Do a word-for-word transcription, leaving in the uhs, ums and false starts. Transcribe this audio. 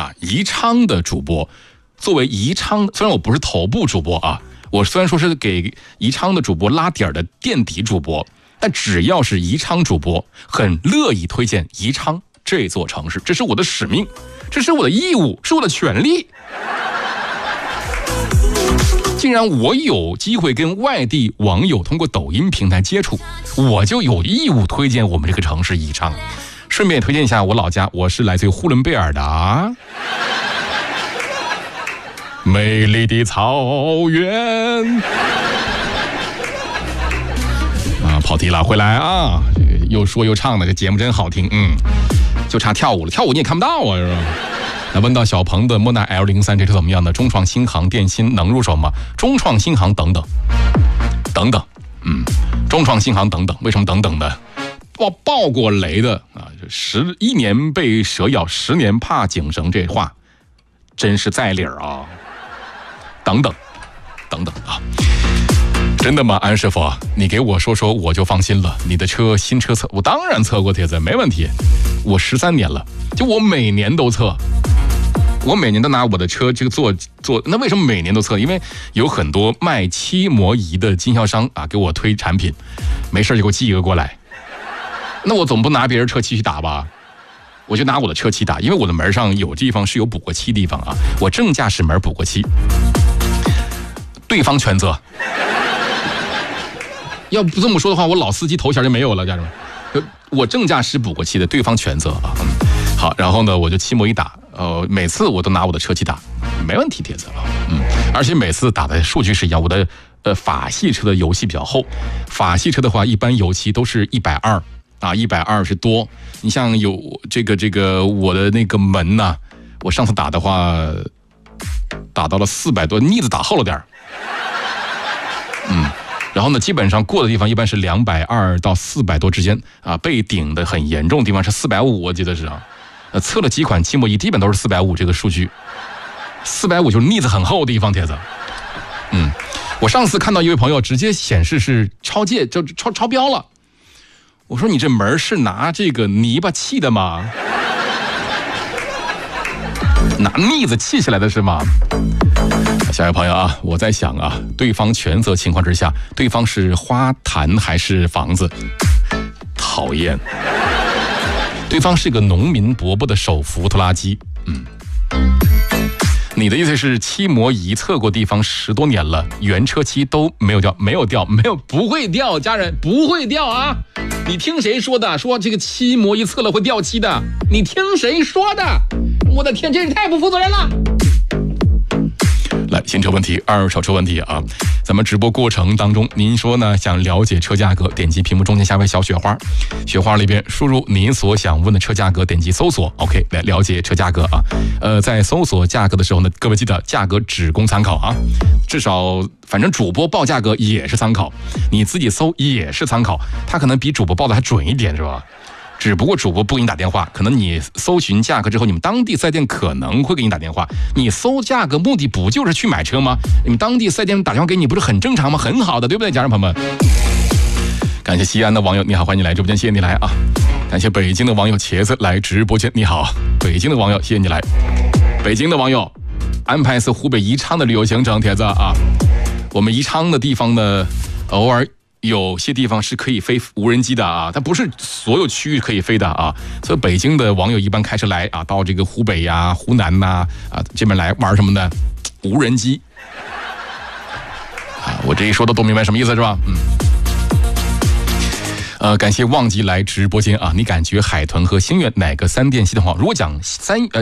啊，宜昌的主播，作为宜昌，虽然我不是头部主播啊，我虽然说是给宜昌的主播拉点的垫底主播，但只要是宜昌主播，很乐意推荐宜昌这座城市，这是我的使命，这是我的义务，是我的权利。既然我有机会跟外地网友通过抖音平台接触，我就有义务推荐我们这个城市宜昌。顺便推荐一下我老家，我是来自于呼伦贝尔的啊，美丽的草原啊，跑题了，回来啊，又说又唱的，这节目真好听，嗯，就差跳舞了，跳舞你也看不到啊，是吧？那问到小鹏的莫纳 L 零三 这车怎么样呢？中创新航电芯能入手吗？中创新航等等等等，嗯，中创新航等等，为什么等等呢？爆爆过雷的啊，十一年被蛇咬，十年怕井绳，这话真是在理儿啊！等等等等啊！真的吗，安师傅？你给我说说，我就放心了。你的车新车测，我当然测过帖子，没问题。我十三年了，就我每年都测。我每年都拿我的车这个做做，那为什么每年都测？因为有很多卖漆膜仪的经销商啊，给我推产品，没事就给我寄一个过来。那我总不拿别人车漆去打吧？我就拿我的车漆打，因为我的门上有地方是有补过漆地方啊，我正驾驶门补过漆，对方全责。要不这么说的话，我老司机头衔就没有了，家人们。我正驾驶补过漆的，对方全责啊。嗯，好，然后呢，我就漆膜一打，呃，每次我都拿我的车漆打，没问题，铁子啊，嗯，而且每次打的数据是一样。我的呃法系车的油漆比较厚，法系车的话，一般油漆都是一百二啊，一百二是多。你像有这个这个我的那个门呐、啊，我上次打的话，打到了四百多，腻子打厚了点儿，嗯。然后呢，基本上过的地方一般是两百二到四百多之间啊，被顶的很严重的地方是四百五，我记得是啊。呃，测了几款漆膜仪，基本都是四百五这个数据。四百五就是腻子很厚的地方，铁子。嗯，我上次看到一位朋友直接显示是超界，就超超标了。我说你这门是拿这个泥巴砌的吗？拿腻子砌起来的是吗？下一位朋友啊，我在想啊，对方全责情况之下，对方是花坛还是房子？讨厌。对方是个农民伯伯的手扶拖拉机。嗯，你的意思是漆膜仪测过地方十多年了，原车漆都没有掉，没有掉，没有，不会掉，家人不会掉啊！你听谁说的？说这个漆膜仪测了会掉漆的？你听谁说的？我的天，真是太不负责任了！来，新车问题，二手车问题啊！咱们直播过程当中，您说呢？想了解车价格，点击屏幕中间下方小雪花，雪花里边输入您所想问的车价格，点击搜索 ，OK， 来了解车价格啊。呃，在搜索价格的时候呢，各位记得价格只供参考啊，至少反正主播报价格也是参考，你自己搜也是参考，他可能比主播报的还准一点，是吧？只不过主播不给你打电话，可能你搜寻价格之后，你们当地四 S店可能会给你打电话。你搜价格目的不就是去买车吗？你们当地四 S店打电话给你不是很正常吗？很好的，对不对，家人朋友们？感谢西安的网友，你好，欢迎你来直播间，谢谢你来啊！感谢北京的网友茄子来直播间，你好，北京的网友，谢谢你来。北京的网友安排一次湖北宜昌的旅游行程，帖子啊，我们宜昌的地方呢，偶尔有些地方是可以飞无人机的啊，但不是所有区域可以飞的啊，所以北京的网友一般开车来啊，到这个湖北呀、啊、湖南呐 啊, 啊这边来玩什么呢？无人机啊，我这一说的都明白什么意思是吧？嗯。呃，感谢忘记来直播间啊！你感觉海豚和星越哪个三电系统好？如果讲三呃。